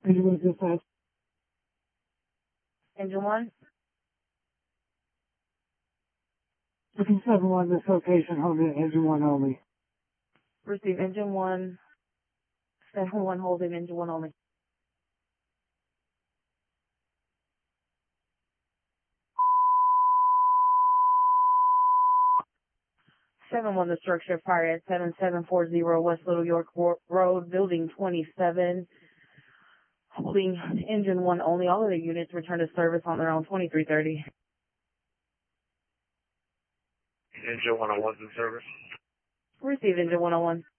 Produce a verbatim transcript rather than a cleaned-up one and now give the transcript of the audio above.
Could you make this fast? Engine one? Looking seven one, this location, hold in engine one only. Receive engine one. seven one holding engine one only. seven one, the structure fire at seven seven four zero West Little York Road, building twenty-seven. Holding engine one only. All of the units return to service on their own twenty-three thirty. Engine one oh one's in service. Receive engine one oh one.